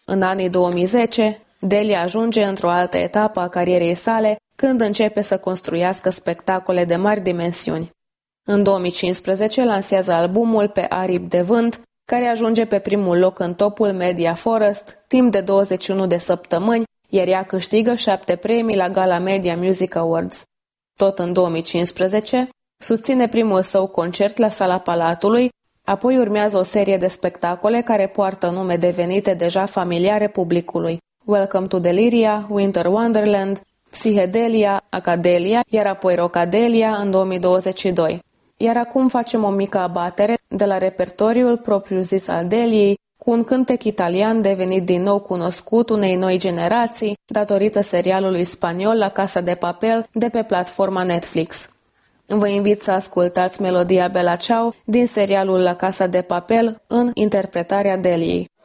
În anii 2010, Delia ajunge într-o altă etapă a carierei sale, când începe să construiască spectacole de mari dimensiuni. În 2015 lansează albumul Pe aripi de vânt, care ajunge pe primul loc în topul Media Forest timp de 21 de săptămâni, iar ea câștigă 7 premii la Gala Media Music Awards. Tot în 2015, susține primul său concert la Sala Palatului, apoi urmează o serie de spectacole care poartă nume devenite deja familiare publicului: Welcome to Deliria, Winter Wonderland, Psihedelia, Acadelia, iar apoi Rockadelia în 2022. Iar acum facem o mică abatere de la repertoriul propriu-zis al Deliei, cu un cântec italian devenit din nou cunoscut unei noi generații, datorită serialului spaniol La Casa de Papel de pe platforma Netflix. Vă invit să ascultați melodia Bella Ciao din serialul La Casa de Papel în interpretarea Deliei.